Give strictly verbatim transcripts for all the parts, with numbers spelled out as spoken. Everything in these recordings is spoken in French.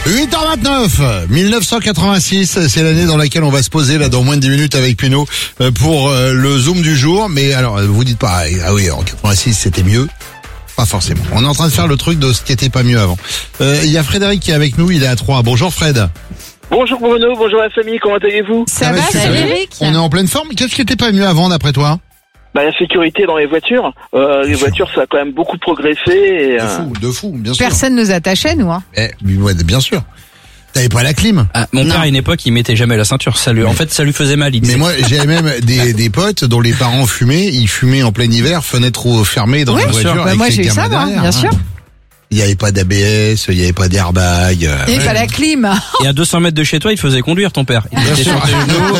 huit heures vingt-neuf, dix-neuf cent quatre-vingt-six, c'est l'année dans laquelle on va se poser là dans moins de dix minutes avec Pino pour le Zoom du jour. Mais alors, vous dites pas, ah oui, en quatre-vingt-six c'était mieux. Pas forcément. On est en train de faire le truc de ce qui était pas mieux avant. Euh, il y a Frédéric qui est avec nous, il est à Troyes. Bonjour Fred. Bonjour Bruno, bonjour la famille, comment allez-vous? Ça, Ça va, Frédéric? On est en pleine forme. Qu'est-ce qui était pas mieux avant d'après toi? Bah, la sécurité dans les voitures. Euh, les voitures, ça a quand même beaucoup progressé. Et, euh... De fou, de fou, bien sûr. Personne nous attachait, nous, hein. Eh, ouais, bien sûr. T'avais pas la clim. Ah, mon père, à une époque, il mettait jamais la ceinture. Ça lui, mais, en fait, ça lui faisait mal. Il mais disait. moi, j'ai même des, des potes dont les parents fumaient. Ils fumaient en plein hiver, fenêtre fermée dans oui, la voiture. Bah, avec moi, les j'ai eu ça, moi, derrière, bien hein. sûr. Il n'y avait pas d'A B S, il n'y avait pas d'airbag. Il n'y avait ouais. pas la clim. Et à deux cents mètres de chez toi, il faisait conduire ton père. Il Bien était sûr. sur tes genoux.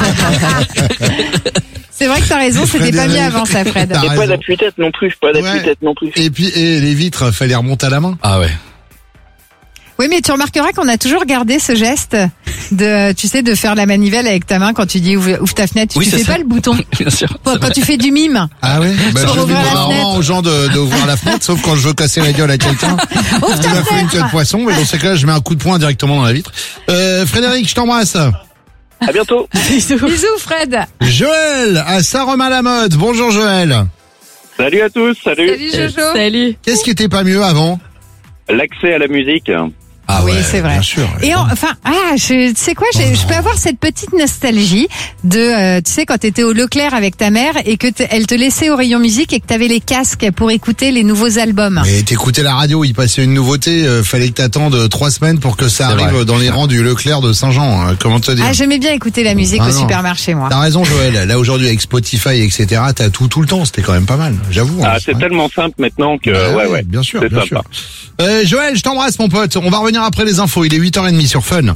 C'est vrai que t'as raison, c'était pas mieux avant ça, Fred. T'as Et raison. pas d'appui-tête non plus, pas d'appui-tête Ouais. non plus. Et puis, et les vitres, fallait remonter à la main. Ah ouais. Oui, mais tu remarqueras qu'on a toujours gardé ce geste de, tu sais, de faire la manivelle avec ta main quand tu dis ouvre, ouvre ta fenêtre. Oui, tu c'est fais ça. pas le bouton. Bien sûr. Quand, c'est quand vrai. tu fais du mime. Ah ouais? Bah, Pour je dis ouvrir la rarement fenêtre. aux gens de, d'ouvrir la fenêtre, sauf quand je veux casser la gueule à quelqu'un. Ouvre Il ta m'a fait une queue de fenêtre. poisson, mais dans ces cas-là, je mets un coup de poing directement dans la vitre. Euh, Frédéric, je t'embrasse. À bientôt. Bisous, Fred. Joël, à Saint-Romain-la-Motte. Bonjour Joël. Salut à tous, salut. Salut, Jojo. Salut. Qu'est-ce qui était pas mieux avant? L'accès à la musique. Ah Oui, c'est vrai. Bien sûr. Et en- enfin, ah, je, tu sais quoi, j'ai- je peux avoir cette petite nostalgie de, euh, tu sais, quand t'étais au Leclerc avec ta mère et que t- elle te laissait au rayon musique et que t'avais les casques pour écouter les nouveaux albums. Mais t'écoutais la radio, il passait une nouveauté, euh, fallait que t'attendes trois semaines pour que ça C'est arrive vrai. dans les rangs du Leclerc de Saint-Jean. hein. Comment te dire? Ah, j'aimais bien écouter la musique Ah au non. supermarché, moi. T'as raison Joël, là aujourd'hui avec Spotify et cetera, t'as tout tout le temps, c'était quand même pas mal, j'avoue. Ah, hein. c'est Ouais. tellement simple maintenant que, Bah ouais, ouais. Bien sûr, C'est bien sympa. sûr. Euh, Joël, je t'embrasse mon pote, on va revenir après les infos, il est huit heures trente sur Fun.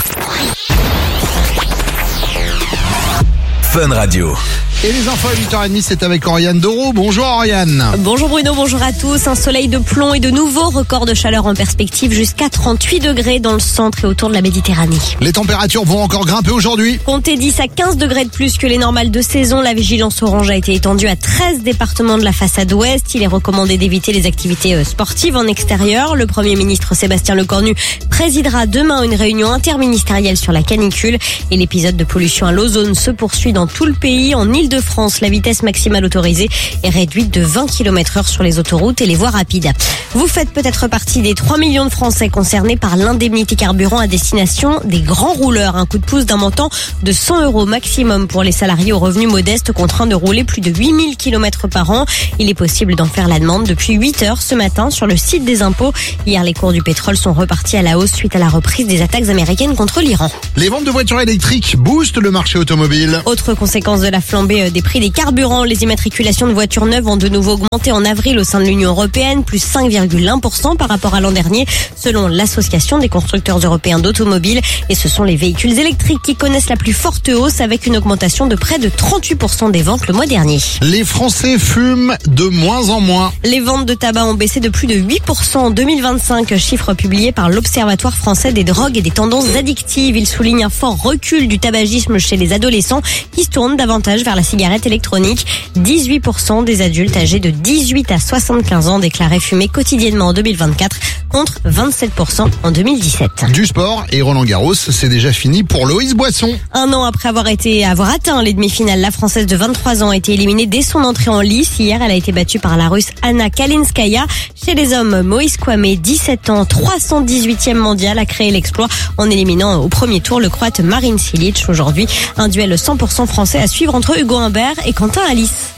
Fun Radio. Et les infos à huit heures trente, c'est avec Oriane Doro. Bonjour Oriane. Bonjour Bruno, bonjour à tous. Un soleil de plomb et de nouveaux records de chaleur en perspective jusqu'à trente-huit degrés dans le centre et autour de la Méditerranée. Les températures vont encore grimper aujourd'hui. Comptez dix à quinze degrés de plus que les normales de saison. La vigilance orange a été étendue à treize départements de la façade ouest. Il est recommandé d'éviter les activités euh, sportives en extérieur. Le Premier ministre Sébastien Lecornu présidera demain une réunion interministérielle sur la canicule. Et l'épisode de pollution à l'ozone se poursuit dans tout le pays. En Île-de-France, la vitesse maximale autorisée est réduite de vingt kilomètres heure sur les autoroutes et les voies rapides. Vous faites peut-être partie des trois millions de Français concernés par l'indemnité carburant à destination des grands rouleurs. Un coup de pouce d'un montant de cent euros maximum pour les salariés aux revenus modestes contraints de rouler plus de huit mille kilomètres par an. Il est possible d'en faire la demande depuis huit heures ce matin sur le site des impôts. Hier, les cours du pétrole sont repartis à la hausse suite à la reprise des attaques américaines contre l'Iran. Les ventes de voitures électriques boostent le marché automobile. Autre conséquence de la flambée des prix des carburants, les immatriculations de voitures neuves ont de nouveau augmenté en avril au sein de l'Union européenne, plus cinq virgule un pour cent par rapport à l'an dernier, selon l'Association des constructeurs européens d'automobiles. Et ce sont les véhicules électriques qui connaissent la plus forte hausse, avec une augmentation de près de trente-huit pour cent des ventes le mois dernier. Les Français fument de moins en moins. Les ventes de tabac ont baissé de plus de huit pour cent en deux mille vingt-cinq, chiffre publié par l'Observatoire français des drogues et des tendances addictives. Il souligne un fort recul du tabagisme chez les adolescents qui se tournent davantage vers la cigarette électronique. dix-huit pour cent des adultes âgés de dix-huit à soixante-quinze ans déclaraient fumer quotidiennement en deux mille vingt-quatre contre vingt-sept pour cent en deux mille dix-sept. Du sport et Roland Garros, c'est déjà fini pour Loïs Boisson. Un an après avoir été, avoir atteint les demi-finales, la Française de vingt-trois ans a été éliminée dès son entrée en lice. Hier, elle a été battue par la Russe Anna Kalinskaya. Chez les hommes, Moïse Kouamé, dix-sept ans, trois cent dix-huitième mondial, a créé l'exploit en éliminant au premier tour le Croate Marin Cilic. Aujourd'hui, un duel cent pour cent français à suivre entre Hugo Humbert et Quentin Alice.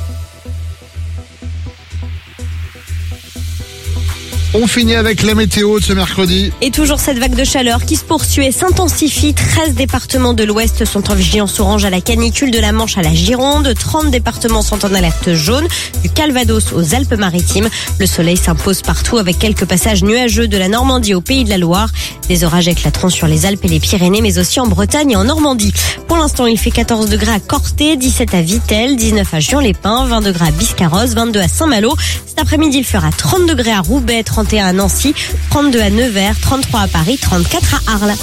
On finit avec la météo de ce mercredi. Et toujours cette vague de chaleur qui se poursuit et s'intensifie. treize départements de l'Ouest sont en vigilance orange à la canicule, de la Manche à la Gironde. trente départements sont en alerte jaune, du Calvados aux Alpes-Maritimes. Le soleil s'impose partout avec quelques passages nuageux de la Normandie au Pays de la Loire. Des orages éclateront sur les Alpes et les Pyrénées, mais aussi en Bretagne et en Normandie. Pour l'instant, il fait quatorze degrés à Corté, dix-sept à Vittel, dix-neuf à Juan-les-Pins, vingt degrés à Biscarrosse, vingt-deux à Saint-Malo. Cet après-midi, il fera trente degrés à Roubaix, trente et un à Nancy, trente-deux à Nevers, trente-trois à Paris, trente-quatre à Arles.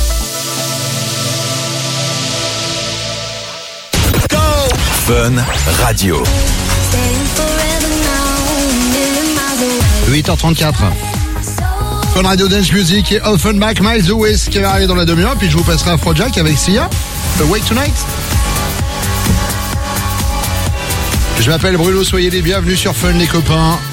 Fun Radio. huit heures trente-quatre. Fun Radio Dance Music et Offenbach, Miles Away, ce qui va arriver dans la demi-heure. Puis je vous passerai Afrojack avec Sia, Awake Tonight. Je m'appelle Bruno, soyez les bienvenus sur Fun les copains.